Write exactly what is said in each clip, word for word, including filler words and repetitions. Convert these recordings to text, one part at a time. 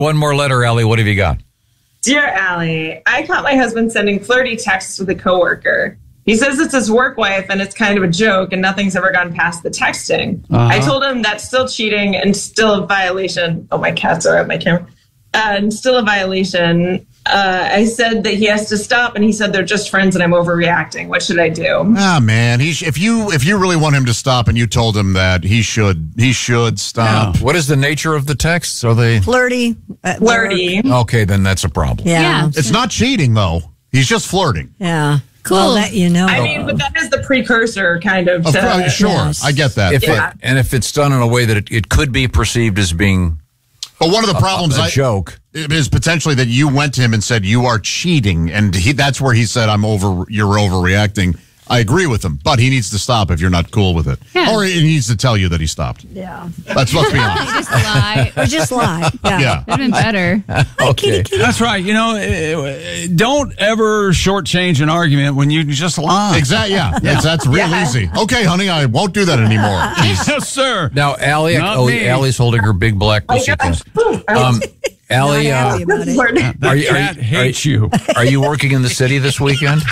One more letter, Allie. What have you got? Dear Allie, I caught my husband sending flirty texts with a coworker. He says it's his work wife and it's kind of a joke and nothing's ever gone past the texting. Uh-huh. I told him that's still cheating and still a violation. Oh, my cats are at my camera. Uh, and still a violation. Uh, I said that he has to stop, and he said they're just friends and I'm overreacting. What should I do? Ah, man, he sh- if you if you really want him to stop and you told him that, he should he should stop. Yeah. What is the nature of the texts? Are they flirty? Flirty. Okay, then that's a problem. Yeah. Yeah. It's not cheating, though. He's just flirting. Yeah. Cool. Well, that you know. I mean, but that is the precursor, kind of. Of To, course, sure, yes. I get that. If Yeah. it, and if it's done in a way that it, it could be perceived as being But one of the problems a, a I, joke is potentially that you went to him and said you are cheating, and he, that's where he said, "I'm over. You're overreacting." I agree with him, but he needs to stop if you're not cool with it, Yeah. or he needs to tell you that he stopped. Yeah. Let's let's be honest. Just lie. Or just lie. Yeah. Yeah. That'd been better. okay. That's right. You know, uh, don't ever shortchange an argument when you just lie. Exactly. Yeah, That's, that's real Yeah. easy. Okay, honey, I won't do that anymore. Yes, sir. Now, Allie, Not oh, me. Allie's holding her big black Oh, pussy. gosh. thing. Um, Allie, Not uh, happy about it. The Are you- are cat you- hates you. are you working in the city this weekend?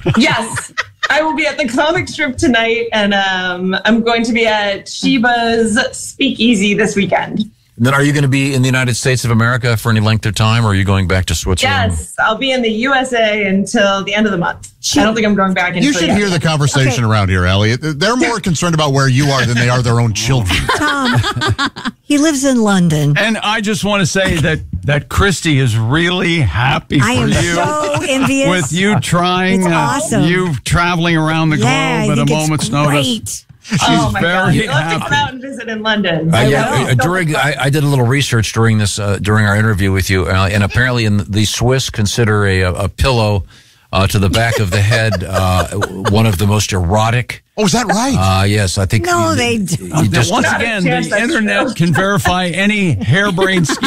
Yes. I will be at the comic strip tonight, and um, I'm going to be at Sheba's Speakeasy this weekend. And then are you going to be in the United States of America for any length of time, or are you going back to Switzerland? Yes, I'll be in the U S A until the end of the month. I don't think I'm going back. You until should the hear end. the conversation around here, Elliot. They're more concerned about where you are than they are their own children. Tom, he lives in London. And I just want to say that that Christy is really happy for I am you. so envious. With you trying, It's uh, awesome. you traveling around the yeah, globe I at a think it's moment's great. notice. She's Oh my God! very You'll have to come happy. out and visit in London. Uh, I yeah, will. uh, during I, I did a little research during this uh, during our interview with you, uh, and apparently, in the Swiss consider a a pillow uh, to the back of the head uh, one of the most erotic. Oh, is that right? Uh, yes, I think. No, you- they you do. Uh, just- Once Not a again, chance the that's internet true. can verify any harebrained scheme